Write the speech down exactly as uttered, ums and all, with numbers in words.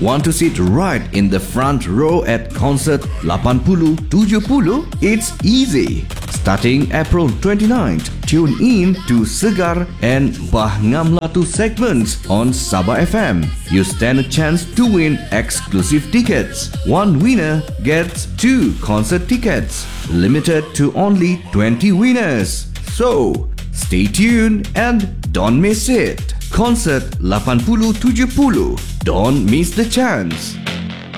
Want to sit right in the front row at concert lapan puluh tujuh puluh? It's easy. Starting April twenty-ninth, tune in to Segar and Bah Ngam Latu segments on Sabah F M. You stand a chance to win exclusive tickets. One winner gets two concert tickets, limited to only twenty winners. So, stay tuned and don't miss it. Concert lapan puluh tujuh puluh. Don't miss the chance.